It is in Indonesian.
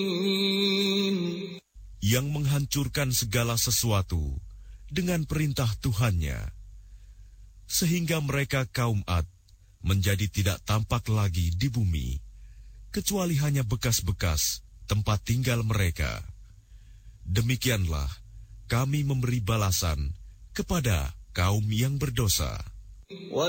Yang menghancurkan segala sesuatu dengan perintah Tuhannya, sehingga mereka kaum Ad menjadi tidak tampak lagi di bumi, kecuali hanya bekas-bekas tempat tinggal mereka. Demikianlah kami memberi balasan kepada kaum yang berdosa.